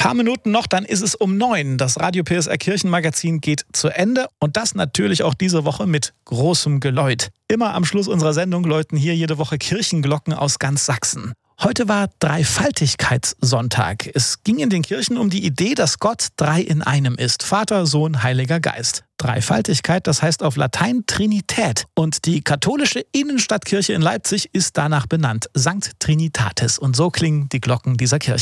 Paar Minuten noch, dann ist es um 9. Das Radio PSR Kirchenmagazin geht zu Ende und das natürlich auch diese Woche mit großem Geläut. Immer am Schluss unserer Sendung läuten hier jede Woche Kirchenglocken aus ganz Sachsen. Heute war Dreifaltigkeitssonntag. Es ging in den Kirchen um die Idee, dass Gott drei in einem ist. Vater, Sohn, Heiliger Geist. Dreifaltigkeit, das heißt auf Latein Trinität. Und die katholische Innenstadtkirche in Leipzig ist danach benannt. Sankt Trinitatis. Und so klingen die Glocken dieser Kirche.